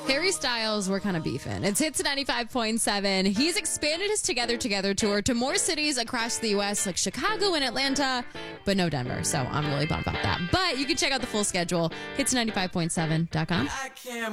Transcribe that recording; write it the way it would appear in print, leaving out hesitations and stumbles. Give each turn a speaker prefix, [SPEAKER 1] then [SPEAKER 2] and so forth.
[SPEAKER 1] Harry Styles, we're kind of beefing. It's Hits 95.7. He's expanded his Together tour to more cities across the U.S. like Chicago and Atlanta, but no Denver. So I'm really bummed about that. But you can check out the full schedule, hits95.7.com.